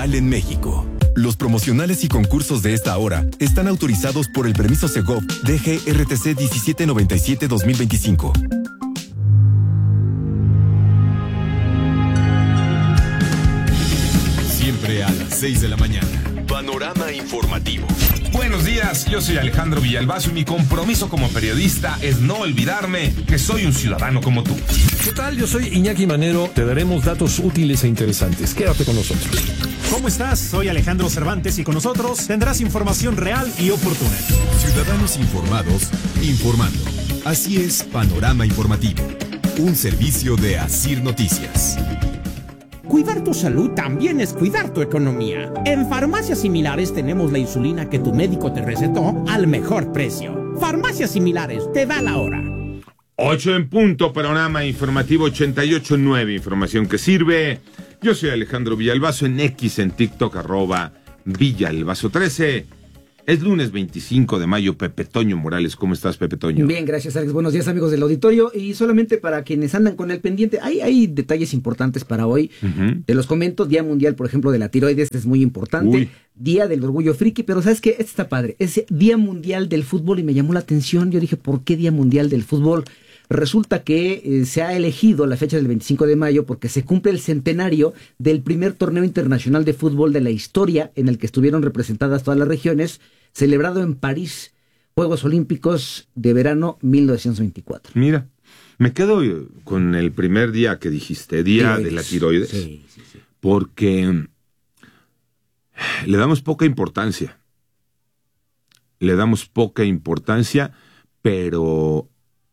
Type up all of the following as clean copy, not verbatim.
legal en México. Los promocionales y concursos de esta hora están autorizados por el permiso Segov DGRTC 1797-2025. Siempre a las 6 de la mañana. Panorama informativo. Buenos días, yo soy Alejandro Villalbazo y mi compromiso como periodista es no olvidarme que soy un ciudadano como tú. ¿Qué tal? Yo soy Iñaki Manero. Te daremos datos útiles e interesantes. Quédate con nosotros. ¿Cómo estás? Soy Alejandro Cervantes y con nosotros tendrás información real y oportuna. Ciudadanos informados, informando. Así es Panorama Informativo, un servicio de Asir Noticias. Cuidar tu salud también es cuidar tu economía. En Farmacias Similares tenemos la insulina que tu médico te recetó al mejor precio. Farmacias Similares, te da la hora. 8 en punto, Panorama Informativo 88.9, información que sirve. Yo soy Alejandro Villalbazo, en X, en TikTok, @Villalbazo13. Es lunes 25 de mayo. Pepe Toño Morales, ¿cómo estás, Pepe Toño? Bien, gracias, Alex. Buenos días, amigos del auditorio. Y solamente para quienes andan con el pendiente, hay detalles importantes para hoy. Te los comento. Día Mundial, por ejemplo, de la tiroides, es muy importante. Uy. Día del Orgullo Friki, pero ¿sabes qué? Este está padre. Es Día Mundial del Fútbol y me llamó la atención. Yo dije, ¿por qué Día Mundial del Fútbol? Resulta que se ha elegido la fecha del 25 de mayo porque se cumple el centenario del primer torneo internacional de fútbol de la historia en el que estuvieron representadas todas las regiones, celebrado en París, Juegos Olímpicos de Verano 1924. Mira, me quedo con el primer día que dijiste, Día de la Tiroides, Sí. porque le damos poca importancia. Pero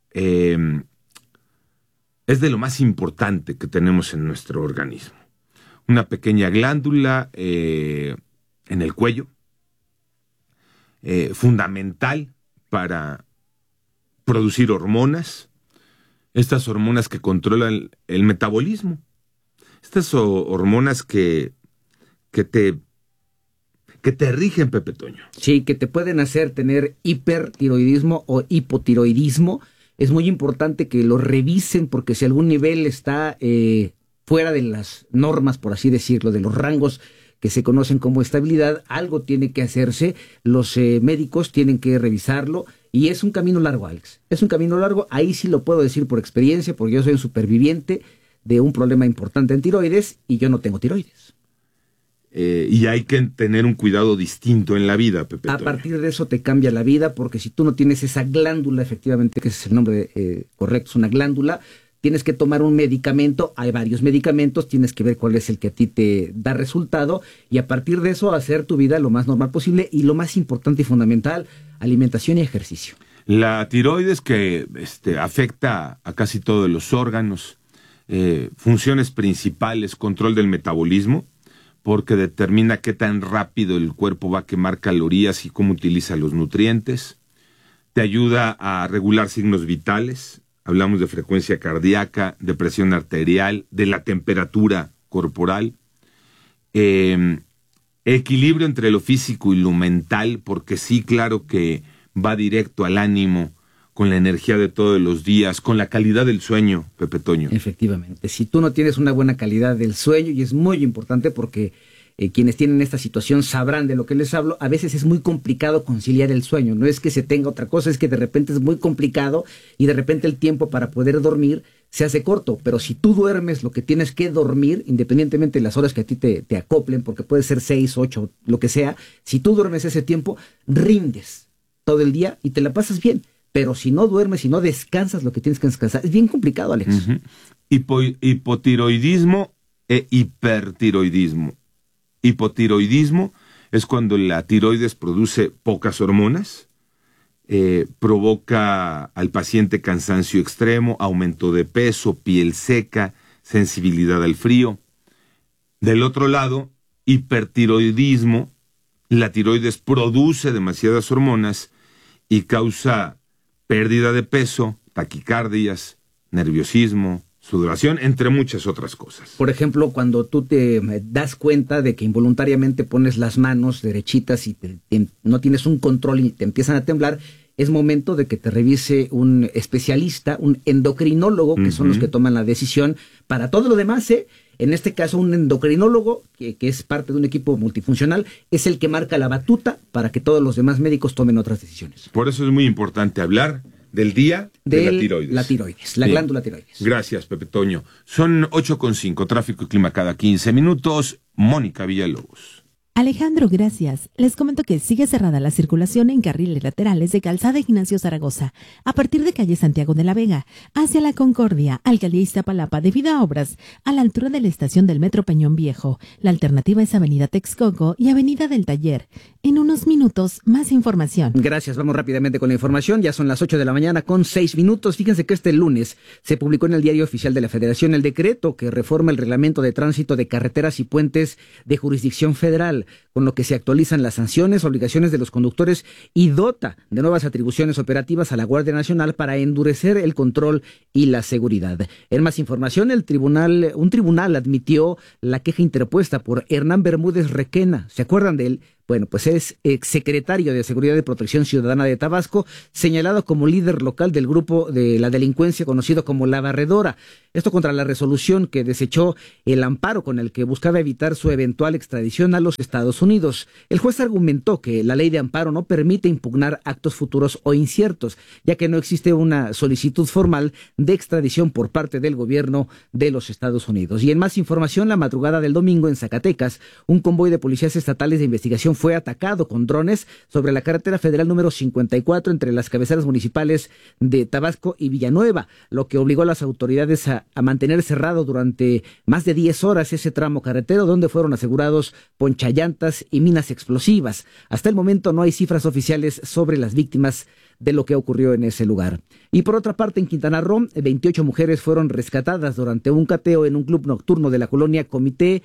es de lo más importante que tenemos en nuestro organismo. Una pequeña glándula en el cuello, fundamental para producir hormonas, estas hormonas que controlan el metabolismo, estas hormonas que te rigen, Pepe Toño. Sí, que te pueden hacer tener hipertiroidismo o hipotiroidismo. Es muy importante que lo revisen porque si algún nivel está fuera de las normas, por así decirlo, de los rangos que se conocen como estabilidad, algo tiene que hacerse, los médicos tienen que revisarlo y es un camino largo, Alex. Es un camino largo, ahí sí lo puedo decir por experiencia, porque yo soy un superviviente de un problema importante en tiroides y yo no tengo tiroides. Y hay que tener un cuidado distinto en la vida, Pepe A Toño. partir de eso te cambia la vida, porque si tú no tienes esa glándula, efectivamente, que ese es el nombre correcto, es una glándula, tienes que tomar un medicamento, hay varios medicamentos, tienes que ver cuál es el que a ti te da resultado, y a partir de eso hacer tu vida lo más normal posible, y lo más importante y fundamental, alimentación y ejercicio. La tiroides que afecta a casi todos los órganos, funciones principales, control del metabolismo, porque determina qué tan rápido el cuerpo va a quemar calorías y cómo utiliza los nutrientes. Te ayuda a regular signos vitales. Hablamos de frecuencia cardíaca, de presión arterial, de la temperatura corporal. Equilibrio entre lo físico y lo mental, porque sí, claro que va directo al ánimo, con la energía de todos los días, con la calidad del sueño, Pepe Toño. Efectivamente, si tú no tienes una buena calidad del sueño, y es muy importante porque quienes tienen esta situación sabrán de lo que les hablo, a veces es muy complicado conciliar el sueño, no es que se tenga otra cosa, es que de repente es muy complicado y de repente el tiempo para poder dormir se hace corto, pero si tú duermes lo que tienes que dormir, independientemente de las horas que a ti te acoplen, porque puede ser 6, 8, lo que sea, si tú duermes ese tiempo, rindes todo el día y te la pasas bien. Pero si no duermes, si no descansas lo que tienes que descansar, es bien complicado, Alex. Hipotiroidismo e hipertiroidismo. Hipotiroidismo es cuando la tiroides produce pocas hormonas, provoca al paciente cansancio extremo, aumento de peso, piel seca, sensibilidad al frío. Del otro lado, hipertiroidismo, la tiroides produce demasiadas hormonas y causa pérdida de peso, taquicardias, nerviosismo, sudoración, entre muchas otras cosas. Por ejemplo, cuando tú te das cuenta de que involuntariamente pones las manos derechitas y no tienes un control y te empiezan a temblar, es momento de que te revise un especialista, un endocrinólogo, que son los que toman la decisión. Para todo lo demás, En este caso, un endocrinólogo, que es parte de un equipo multifuncional, es el que marca la batuta para que todos los demás médicos tomen otras decisiones. Por eso es muy importante hablar del día de la tiroides. La tiroides, la glándula tiroides. Gracias, Pepe Toño. Son 8:05, tráfico y clima cada 15 minutos. Mónica Villalobos. Alejandro, gracias. Les comento que sigue cerrada la circulación en carriles laterales de Calzada Ignacio Zaragoza, a partir de calle Santiago de la Vega, hacia la Concordia, Alcaldía Iztapalapa, debido a obras a la altura de la estación del Metro Peñón Viejo. La alternativa es Avenida Texcoco y Avenida del Taller. En unos minutos, más información. Gracias, vamos rápidamente con la información. Ya son las 8 de la mañana con 6 minutos. Fíjense que este lunes se publicó en el Diario Oficial de la Federación el decreto que reforma el reglamento de tránsito de carreteras y puentes de jurisdicción federal, con lo que se actualizan las sanciones, obligaciones de los conductores y dota de nuevas atribuciones operativas a la Guardia Nacional para endurecer el control y la seguridad. En más información, un tribunal admitió la queja interpuesta por Hernán Bermúdez Requena. ¿Se acuerdan de él? Bueno, pues es exsecretario de Seguridad y Protección Ciudadana de Tabasco, señalado como líder local del grupo de la delincuencia conocido como La Barredora. Esto contra la resolución que desechó el amparo con el que buscaba evitar su eventual extradición a los Estados Unidos. El juez argumentó que la ley de amparo no permite impugnar actos futuros o inciertos, ya que no existe una solicitud formal de extradición por parte del gobierno de los Estados Unidos. Y en más información, la madrugada del domingo en Zacatecas, un convoy de policías estatales de investigación fue atacado con drones sobre la carretera federal número 54 entre las cabeceras municipales de Tabasco y Villanueva, lo que obligó a las autoridades a mantener cerrado durante más de 10 horas ese tramo carretero, donde fueron asegurados ponchallantas y minas explosivas. Hasta el momento no hay cifras oficiales sobre las víctimas de lo que ocurrió en ese lugar. Y por otra parte, en Quintana Roo, 28 mujeres fueron rescatadas durante un cateo en un club nocturno de la colonia Comité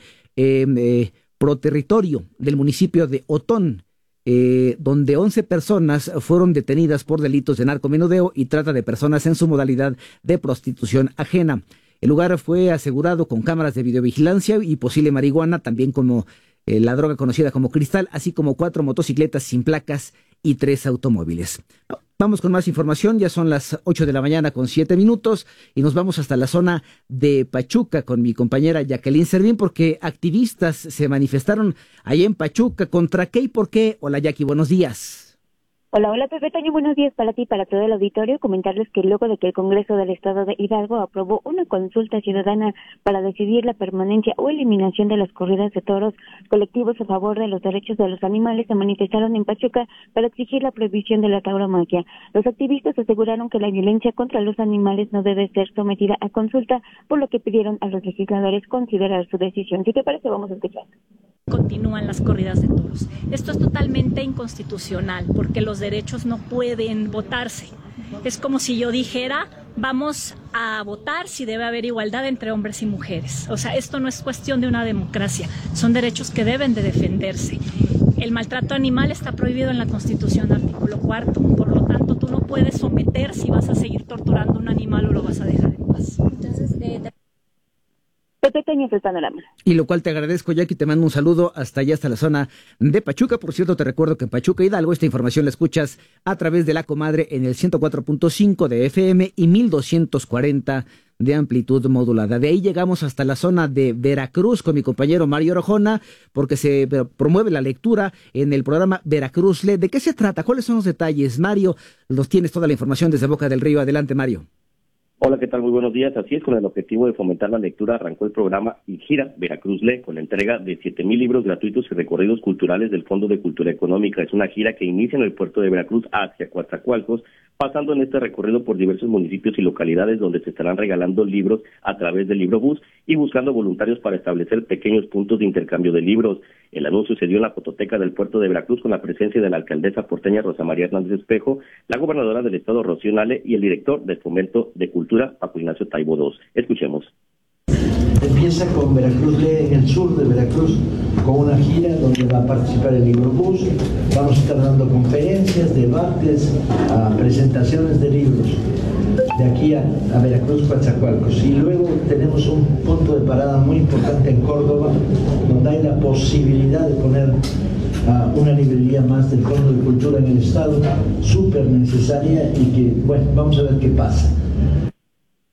Pro Territorio del municipio de Otón, donde 11 personas fueron detenidas por delitos de narcomenudeo y trata de personas en su modalidad de prostitución ajena. El lugar fue asegurado con cámaras de videovigilancia y posible marihuana, también como la droga conocida como cristal, así como 4 motocicletas sin placas y 3 automóviles. Vamos con más información, ya son las 8 de la mañana con 7 minutos y nos vamos hasta la zona de Pachuca con mi compañera Jacqueline Servín, porque activistas se manifestaron ahí en Pachuca. ¿Contra qué y por qué? Hola Jackie, buenos días. Hola Pepe Toño, buenos días para ti y para todo el auditorio. Comentarles que luego de que el Congreso del Estado de Hidalgo aprobó una consulta ciudadana para decidir la permanencia o eliminación de las corridas de toros, colectivos a favor de los derechos de los animales se manifestaron en Pachuca para exigir la prohibición de la tauromaquia. Los activistas aseguraron que la violencia contra los animales no debe ser sometida a consulta, por lo que pidieron a los legisladores considerar su decisión. ¿Sí te parece? Vamos a escuchar. Continúan las corridas de toros. Esto es totalmente inconstitucional porque los derechos no pueden votarse. Es como si yo dijera, vamos a votar si debe haber igualdad entre hombres y mujeres. O sea, esto no es cuestión de una democracia, son derechos que deben de defenderse. El maltrato animal está prohibido en la Constitución, artículo 4. Por lo tanto, tú no puedes someter si vas a seguir torturando a un animal o lo vas a dejar en paz. Entonces, Pepe Toño es el panorama. Y lo cual te agradezco, Jackie, te mando un saludo hasta allá, hasta la zona de Pachuca. Por cierto, te recuerdo que en Pachuca Hidalgo esta información la escuchas a través de La Comadre en el 104.5 de FM y 1240 de amplitud modulada. De ahí llegamos hasta la zona de Veracruz con mi compañero Mario Orojona, porque se promueve la lectura en el programa Veracruz Lee. ¿De qué se trata? ¿Cuáles son los detalles? Mario, los tienes toda la información desde Boca del Río. Adelante, Mario. Hola, ¿qué tal? Muy buenos días. Así es, con el objetivo de fomentar la lectura, arrancó el programa y gira Veracruz Lee, con la entrega de 7,000 libros gratuitos y recorridos culturales del Fondo de Cultura Económica. Es una gira que inicia en el puerto de Veracruz hacia Coatzacoalcos, pasando en este recorrido por diversos municipios y localidades donde se estarán regalando libros a través del Librobús y buscando voluntarios para establecer pequeños puntos de intercambio de libros. El anuncio se dio en la fototeca del puerto de Veracruz con la presencia de la alcaldesa porteña Rosa María Hernández Espejo, la gobernadora del estado Rocío Nale y el director del Fomento de Cultura, Paco Ignacio Taibo II. Escuchemos. Empieza con Veracruz Lee en el sur de Veracruz, con una gira donde va a participar el Librobús. Vamos a estar dando conferencias, debates, presentaciones de libros de aquí a Veracruz, Coatzacoalcos. Y luego tenemos un punto de parada muy importante en Córdoba, donde hay la posibilidad de poner una librería más del Fondo de Cultura en el estado, súper necesaria y que, bueno, vamos a ver qué pasa.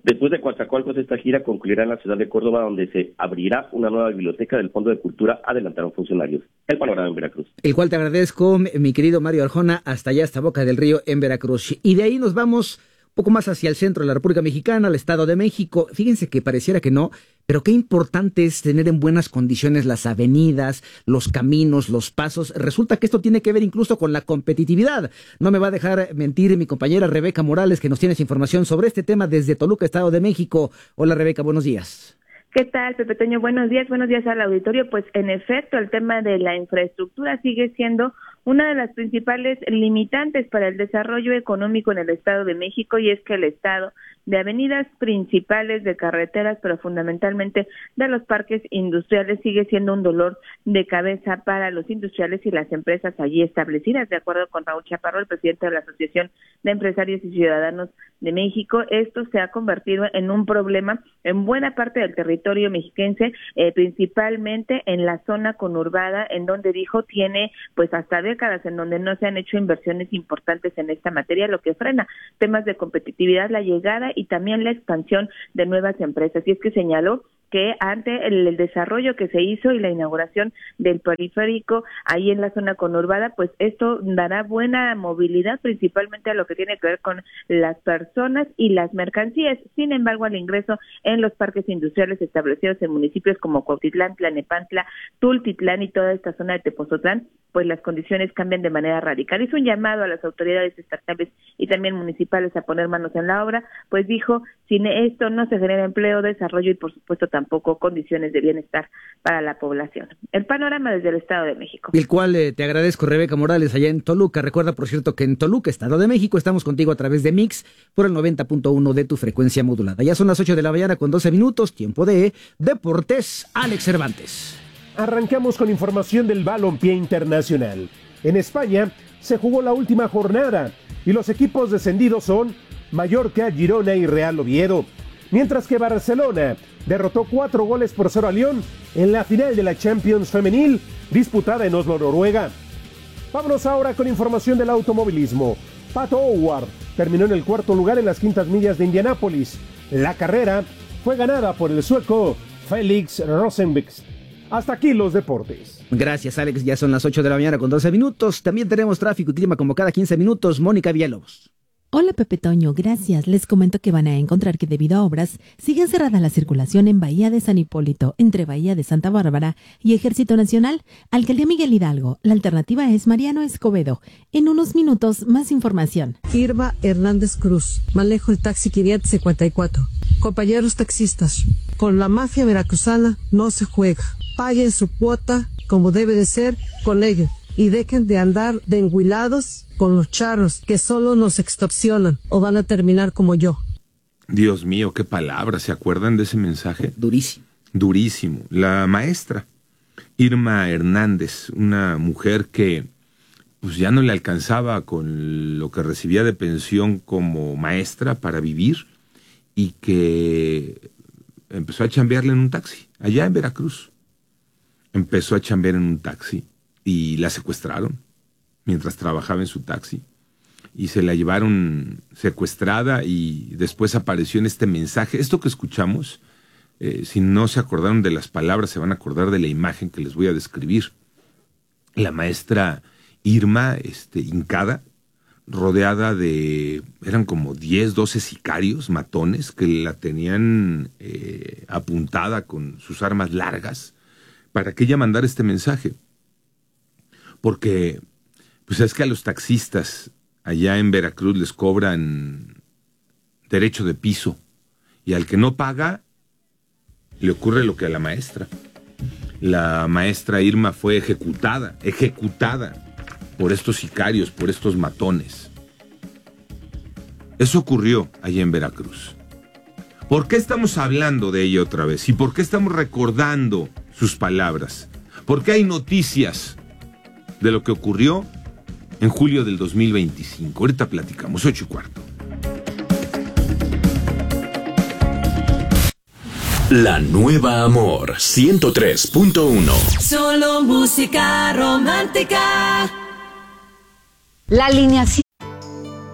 Después de Coatzacoalcos, esta gira concluirá en la ciudad de Córdoba, donde se abrirá una nueva biblioteca del Fondo de Cultura, adelantaron funcionarios. El panorama en Veracruz. El cual te agradezco, mi querido Mario Arjona, hasta allá, hasta Boca del Río, en Veracruz. Y de ahí nos vamos un poco más hacia el centro de la República Mexicana, al Estado de México. Fíjense que pareciera que no, pero qué importante es tener en buenas condiciones las avenidas, los caminos, los pasos. Resulta que esto tiene que ver incluso con la competitividad. No me va a dejar mentir mi compañera Rebeca Morales, que nos tiene información sobre este tema desde Toluca, Estado de México. Hola Rebeca, buenos días. ¿Qué tal, Pepe Toño? Buenos días al auditorio. Pues en efecto, el tema de la infraestructura sigue siendo una de las principales limitantes para el desarrollo económico en el Estado de México, y es que el Estado de avenidas principales, de carreteras, pero fundamentalmente de los parques industriales, sigue siendo un dolor de cabeza para los industriales y las empresas allí establecidas. De acuerdo con Raúl Chaparro, el presidente de la Asociación de Empresarios y Ciudadanos de México, esto se ha convertido en un problema en buena parte del territorio mexiquense, principalmente en la zona conurbada, en donde dijo tiene pues hasta décadas en donde no se han hecho inversiones importantes en esta materia, lo que frena temas de competitividad, la llegada y también la expansión de nuevas empresas. Y es que señaló que ante el desarrollo que se hizo y la inauguración del periférico ahí en la zona conurbada, pues esto dará buena movilidad, principalmente a lo que tiene que ver con las personas y las mercancías. Sin embargo, al ingreso en los parques industriales establecidos en municipios como Cuautitlán, Tlalnepantla, Tultitlán y toda esta zona de Tepozotlán, pues las condiciones cambian de manera radical. Hizo un llamado a las autoridades estatales y también municipales a poner manos en la obra, pues dijo, sin esto no se genera empleo, desarrollo y por supuesto tampoco condiciones de bienestar para la población. El panorama desde el Estado de México. El cual te agradezco, Rebeca Morales, allá en Toluca. Recuerda, por cierto, que en Toluca, Estado de México, estamos contigo a través de Mix por el 90.1 de tu frecuencia modulada. Ya son las 8 de la mañana con 12 minutos, tiempo de Deportes. Alex Cervantes. Arrancamos con información del balompié internacional. En España se jugó la última jornada y los equipos descendidos son Mallorca, Girona y Real Oviedo, mientras que Barcelona derrotó 4-0 a Lyon en la final de la Champions Femenil disputada en Oslo, Noruega. Vámonos ahora con información del automovilismo. Pato O'Ward terminó en el cuarto lugar en las 500 millas de Indianápolis. La carrera fue ganada por el sueco Felix Rosenbeck. Hasta aquí los deportes. Gracias, Alex. Ya son las 8 de la mañana con 12 minutos. También tenemos tráfico y clima como cada 15 minutos. Mónica Villalobos. Hola Pepe Toño, gracias. Les comento que van a encontrar que debido a obras sigue cerrada la circulación en Bahía de San Hipólito, entre Bahía de Santa Bárbara y Ejército Nacional. Alcaldía Miguel Hidalgo. La alternativa es Mariano Escobedo. En unos minutos, más información. Irma Hernández Cruz. Manejo el taxi 554. Compañeros taxistas, con la mafia veracruzana no se juega. Paguen su cuota como debe de ser con ellos y dejen de andar de enguilados con los charros que solo nos extorsionan o van a terminar como yo. Dios mío, qué palabras. ¿Se acuerdan de ese mensaje? Durísimo. Durísimo. La maestra Irma Hernández, una mujer que pues ya no le alcanzaba con lo que recibía de pensión como maestra para vivir y que empezó a chambearle en un taxi, allá en Veracruz. Empezó a chambear en un taxi y la secuestraron mientras trabajaba en su taxi y se la llevaron secuestrada y después apareció en este mensaje. Esto que escuchamos, si no se acordaron de las palabras, se van a acordar de la imagen que les voy a describir. La maestra Irma, hincada, rodeada de, eran como 10, 12 sicarios, matones, que la tenían apuntada con sus armas largas para que ella mandara este mensaje. Porque, pues es que a los taxistas allá en Veracruz les cobran derecho de piso y al que no paga le ocurre lo que a la maestra. La maestra Irma fue ejecutada por estos sicarios, por estos matones. Eso ocurrió allá en Veracruz. ¿Por qué estamos hablando de ella otra vez? ¿Y por qué estamos recordando sus palabras? Porque hay noticias de lo que ocurrió en julio del 2025. Ahorita platicamos, 8:15. La Nueva Amor 103.1. Solo música romántica. La alineación